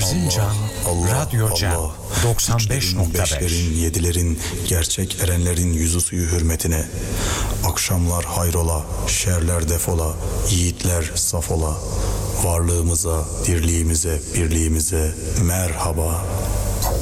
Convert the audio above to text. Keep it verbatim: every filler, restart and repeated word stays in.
Erzincan Radyo Cem doksan beş nokta beş. Beşlerin, yedilerin, gerçek erenlerin yüzü suyu hürmetine. Akşamlar hayrola, şerler defola, yiğitler safola. Varlığımıza, dirliğimize, birliğimize merhaba.